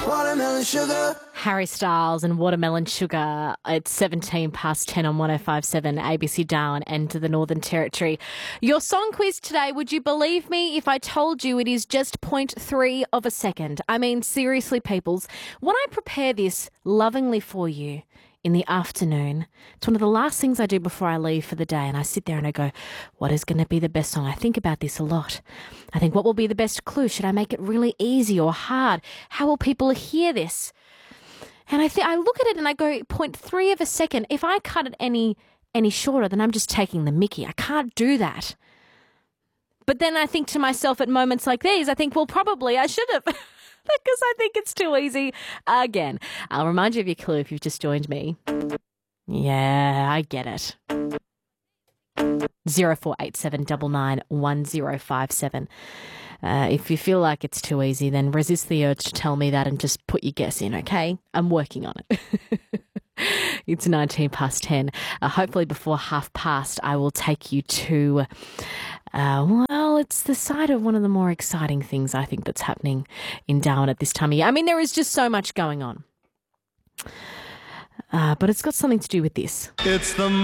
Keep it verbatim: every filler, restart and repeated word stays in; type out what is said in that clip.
Watermelon sugar. Harry Styles and Watermelon Sugar. It's seventeen past ten on one oh five point seven A B C Darwin and to the Northern Territory. Your song quiz today, would you believe me if I told you it is just zero point three of a second? I mean, seriously, peoples, when I prepare this lovingly for you in the afternoon, it's one of the last things I do before I leave for the day, and I sit there and I go, what is going to be the best song? I think about this a lot. I think, what will be the best clue? Should I make it really easy or hard? How will people hear this? And I th- I look at it and I go, zero point three of a second. If I cut it any any shorter, then I'm just taking the mickey. I can't do that. But then I think to myself at moments like these, I think, well, probably I should have. Because I think it's too easy again. I'll remind you of your clue if you've just joined me. Yeah, I get it. zero four eight seven nine nine one zero five seven. Uh, if you feel like it's too easy, then resist the urge to tell me that and just put your guess in, okay? I'm working on it. It's nineteen past ten. Uh, hopefully before half past, I will take you to, uh, well, it's the side of one of the more exciting things I think that's happening in Darwin at this time of year. I mean, there is just so much going on. Uh, but it's got something to do with this. It's the